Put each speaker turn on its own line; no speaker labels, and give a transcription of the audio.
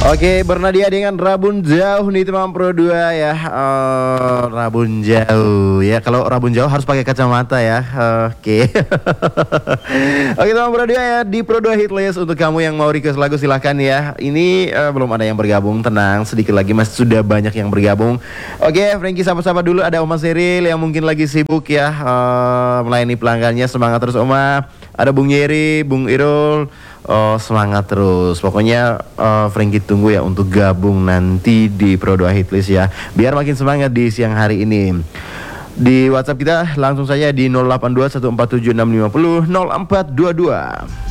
Oke, bernadia dengan Rabun Jauh nih teman Pro 2 ya. Rabun Jauh ya. Kalau Rabun Jauh harus pakai kacamata ya. Oke. Oke teman Pro 2 ya, di Pro 2 Hitlist untuk kamu yang mau request lagu silahkan ya. Ini belum ada yang bergabung, tenang, sedikit lagi mas, sudah banyak yang bergabung. Oke, Frankie sapa-sapa dulu, ada Oma Seril yang mungkin lagi sibuk ya, melayani pelanggannya. Semangat terus Oma. Ada Bung Yeri, Bung Irul. Oh, semangat terus. Pokoknya Frankie tunggu ya untuk gabung nanti di Pro 2 Hitlist ya. Biar makin semangat di siang hari ini. Di WhatsApp kita langsung saja di 082147650422.